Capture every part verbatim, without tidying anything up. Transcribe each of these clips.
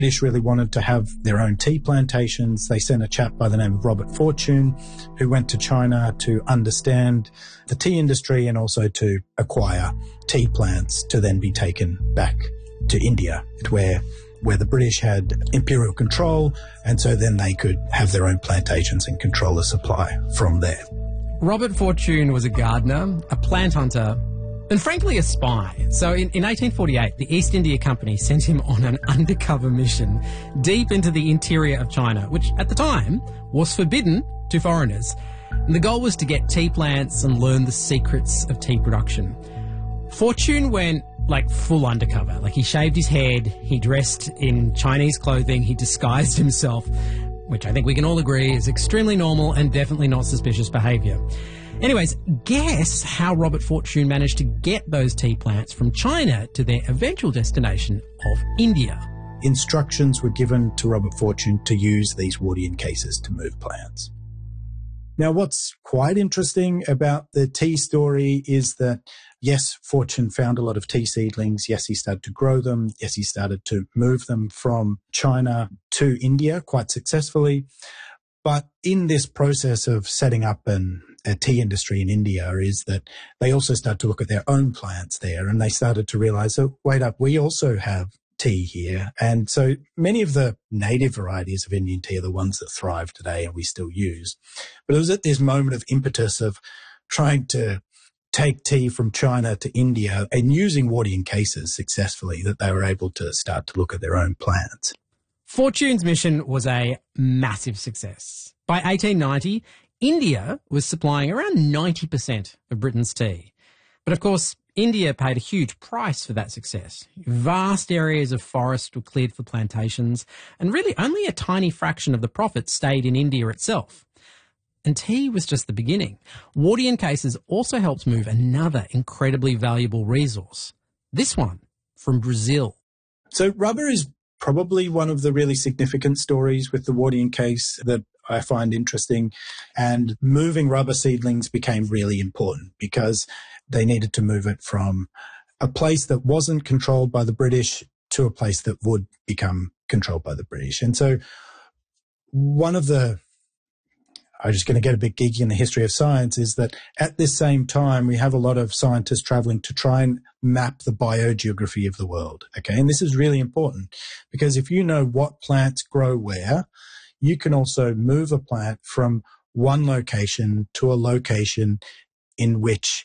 British really wanted to have their own tea plantations. They sent a chap by the name of Robert Fortune, who went to China to understand the tea industry and also to acquire tea plants to then be taken back to India, where where the British had imperial control, and so then they could have their own plantations and control the supply from there. Robert Fortune was a gardener, a plant hunter, and frankly a spy. So in, in eighteen forty-eight, the East India Company sent him on an undercover mission deep into the interior of China, which at the time was forbidden to foreigners. And the goal was to get tea plants and learn the secrets of tea production. Fortune went like full undercover. Like he shaved his head, he dressed in Chinese clothing, he disguised himself, which I think we can all agree is extremely normal and definitely not suspicious behaviour. Anyways, guess how Robert Fortune managed to get those tea plants from China to their eventual destination of India. Instructions were given to Robert Fortune to use these Wardian cases to move plants. Now, what's quite interesting about the tea story is that, yes, Fortune found a lot of tea seedlings. Yes, he started to grow them. Yes, he started to move them from China to India quite successfully. But in this process of setting up an, a tea industry in India is that they also started to look at their own plants there, and they started to realize, oh, wait up, we also have tea here. And so many of the native varieties of Indian tea are the ones that thrive today and we still use. But it was at this moment of impetus of trying to take tea from China to India and using Wardian cases successfully that they were able to start to look at their own plants. Fortune's mission was a massive success. By eighteen ninety, India was supplying around ninety percent of Britain's tea. But of course, India paid a huge price for that success. Vast areas of forest were cleared for plantations, and really only a tiny fraction of the profits stayed in India itself. And tea was just the beginning. Wardian cases also helped move another incredibly valuable resource. This one from Brazil. So rubber is probably one of the really significant stories with the Wardian case that I find interesting. And moving rubber seedlings became really important because they needed to move it from a place that wasn't controlled by the British to a place that would become controlled by the British. And so one of the, I'm just going to get a bit geeky in the history of science, is that at this same time, we have a lot of scientists traveling to try and map the biogeography of the world. Okay. And this is really important because if you know what plants grow where, you can also move a plant from one location to a location in which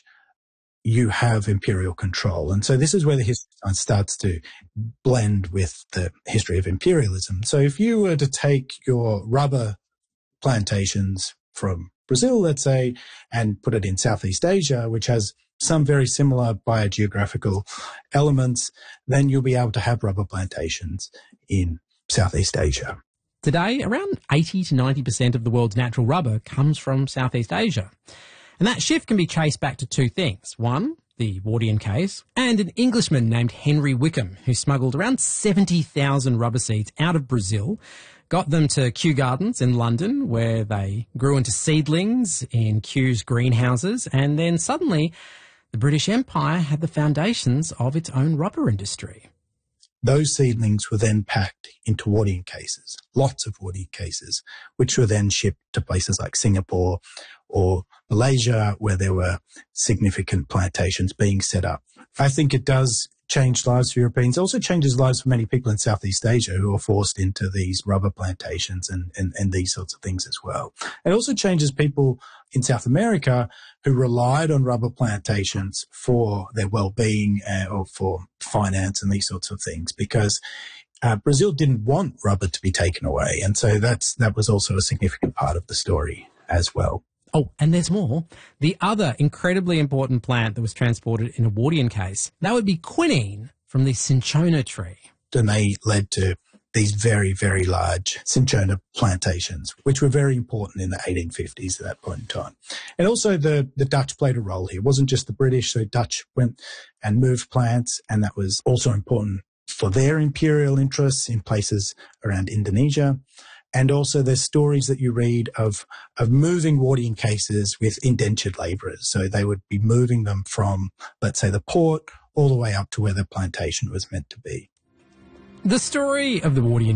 you have imperial control. And so this is where the history of science starts to blend with the history of imperialism. So if you were to take your rubber plantations from Brazil, let's say, and put it in Southeast Asia, which has some very similar biogeographical elements, then you'll be able to have rubber plantations in Southeast Asia. Today, around eighty to ninety percent of the world's natural rubber comes from Southeast Asia. And that shift can be traced back to two things. One, the Wardian case, and an Englishman named Henry Wickham, who smuggled around seventy thousand rubber seeds out of Brazil, got them to Kew Gardens in London, where they grew into seedlings in Kew's greenhouses, and then suddenly the British Empire had the foundations of its own rubber industry. Those seedlings were then packed into Wardian cases, lots of Wardian cases, which were then shipped to places like Singapore or Malaysia, where there were significant plantations being set up. I think it does change lives for Europeans. It also changes lives for many people in Southeast Asia who are forced into these rubber plantations and, and, and these sorts of things as well. It also changes people in South America who relied on rubber plantations for their well-being uh, or for finance and these sorts of things, because uh, Brazil didn't want rubber to be taken away. And so that's that was also a significant part of the story as well. Oh, and there's more. The other incredibly important plant that was transported in a Wardian case, that would be quinine from the cinchona tree. And they led to these very, very large cinchona plantations, which were very important in the eighteen fifties at that point in time. And also the, the Dutch played a role here. It wasn't just the British, so Dutch went and moved plants, and that was also important for their imperial interests in places around Indonesia. And also there's stories that you read of, of moving Wardian cases with indentured labourers. So they would be moving them from, let's say, the port all the way up to where the plantation was meant to be. The story of the Wardian